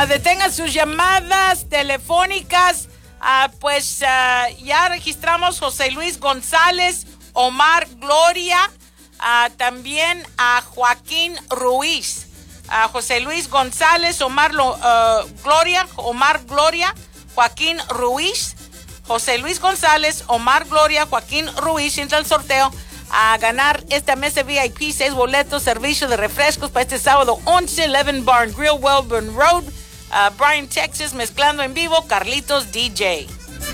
Detengan sus llamadas telefónicas. Ya registramos José Luis González, Omar Gloria, también a Joaquín Ruiz. José Luis González, Omar Gloria, Joaquín Ruiz. José Luis González, Omar Gloria, Joaquín Ruiz, entra el sorteo a ganar esta mesa VIP, 6 boletos, servicio de refrescos para este sábado 11, 11 Barn Grill, Welburn Road, Bryan, Texas, mezclando en vivo, Carlitos DJ.